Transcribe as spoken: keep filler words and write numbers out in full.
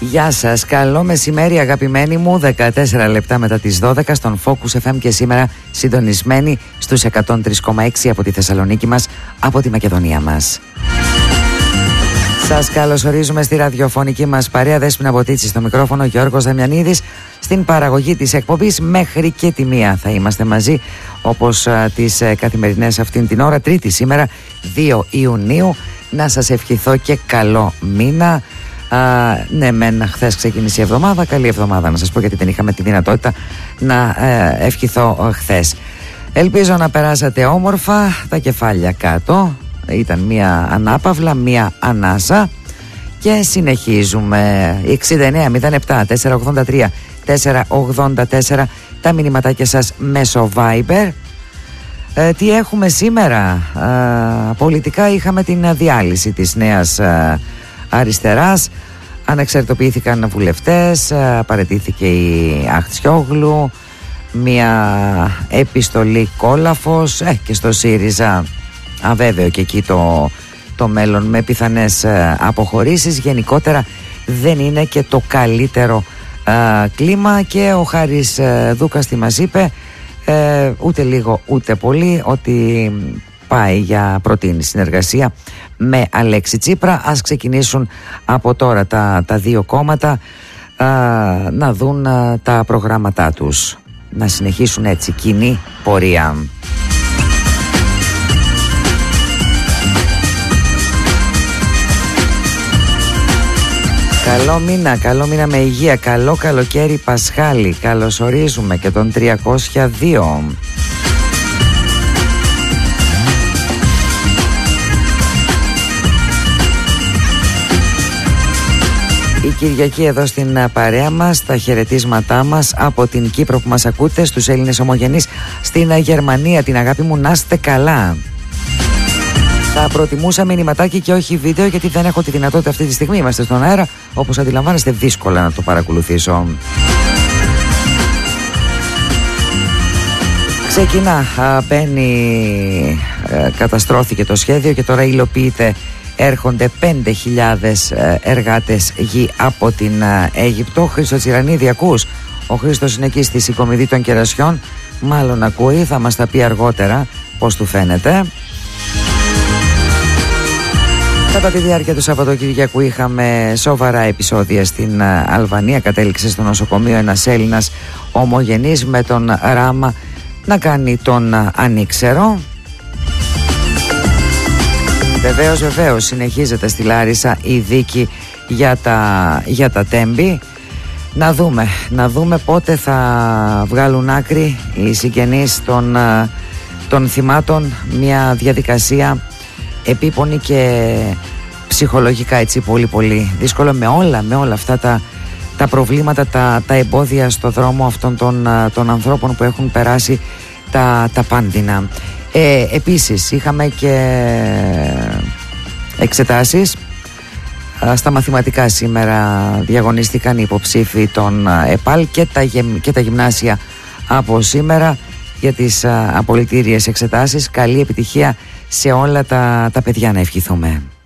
Γεια σας, καλό μεσημέρι αγαπημένοι μου. Δεκατέσσερα λεπτά μετά τις δώδεκα στον Focus εφ εμ και σήμερα συντονισμένοι στους εκατόν τρία κόμμα έξι από τη Θεσσαλονίκη μας, από τη Μακεδονία μας. Σας καλωσορίζουμε στη ραδιοφωνική μας παρέα. Δέσποινα Μποτίτση στο μικρόφωνο, Γιώργος Δαμιανίδης στην παραγωγή της εκπομπής. Μέχρι και τη μία θα είμαστε μαζί, όπως α, τις ε, καθημερινές αυτήν την ώρα. Τρίτη σήμερα, δύο Ιουνίου. Να σας ευχηθώ και καλό μήνα. Α, ναι, μεν χθες ξεκίνησε η εβδομάδα. Καλή εβδομάδα να σας πω, γιατί δεν είχαμε τη δυνατότητα να ε, ευχηθώ χθες. Ελπίζω να περάσατε όμορφα, τα κεφάλια κάτω. Ήταν μία ανάπαυλα, μία ανάσα. Και συνεχίζουμε. Εξήντα εννέα μηδέν επτά τετρακόσια ογδόντα τρία τετρακόσια ογδόντα τέσσερα τα μηνύματάκια σας μέσω Viber. Ε, τι έχουμε σήμερα? Ε, πολιτικά είχαμε την διάλυση της Νέας ε, Αριστεράς. Ανεξαρτητοποιήθηκαν βουλευτές, ε, παραιτήθηκε η Αχτσιόγλου, μια επιστολή κόλαφος, ε, και στο ΣΥΡΙΖΑ αβέβαιο και εκεί το, το μέλλον, με πιθανές ε, αποχωρήσεις. Γενικότερα δεν είναι και το καλύτερο ε, κλίμα, και ο Χάρης ε, Δούκας τι μας είπε? Ε, ούτε λίγο ούτε πολύ ότι πάει για προτείνει συνεργασία με Αλέξη Τσίπρα. Ας ξεκινήσουν από τώρα τα, τα δύο κόμματα α, να δουν α, τα προγράμματά τους, να συνεχίσουν έτσι κοινή πορεία. Καλό μήνα, καλό μήνα με υγεία, καλό καλοκαίρι Πασχάλη. Καλωσορίζουμε και τον τριακόσια δύο. Η Κυριακή εδώ στην παρέα μας, τα χαιρετίσματά μας από την Κύπρο που μας ακούτε, στους Έλληνες ομογενείς στην Γερμανία, την αγάπη μου, να είστε καλά. Θα προτιμούσα μηνυματάκι και όχι βίντεο, γιατί δεν έχω τη δυνατότητα αυτή τη στιγμή. Είμαστε στον αέρα, όπως αντιλαμβάνεστε, δύσκολα να το παρακολουθήσω. Ξεκινά, μπαίνει, καταστρώθηκε το σχέδιο και τώρα υλοποιείται. Έρχονται πέντε χιλιάδες εργάτες γη από την Αίγυπτο. Χρήστο Τσιρανίδη, ακούς? Ο Χρήστος είναι εκεί στη Συγκομιδή των Κερασιών. Μάλλον ακούει, θα μας τα πει αργότερα πώς του φαίνεται. Κατά τη διάρκεια του Σαββατοκυριακού είχαμε σοβαρά επεισόδια στην Αλβανία. Κατέληξε στο νοσοκομείο ένας Έλληνας ομογενής με τον Ράμα να κάνει τον ανήξερο. Βεβαίως, βεβαίως συνεχίζεται στη Λάρισα η δίκη για τα, για τα Τέμπη. Να δούμε, να δούμε πότε θα βγάλουν άκρη οι συγγενείς των, των θυμάτων. Μια διαδικασία επίπονη και ψυχολογικά έτσι πολύ πολύ δύσκολο, με όλα, με όλα αυτά τα, τα προβλήματα, τα, τα εμπόδια στο δρόμο αυτών των, των ανθρώπων που έχουν περάσει τα, τα πάνδυνα. Ε, επίσης είχαμε και εξετάσεις στα μαθηματικά. Σήμερα διαγωνίστηκαν οι υποψήφοι των ΕΠΑΛ και τα, και τα γυμνάσια από σήμερα για τις απολυτήριες εξετάσεις. Καλή επιτυχία σε όλα τα, τα παιδιά, να ευχηθούμε.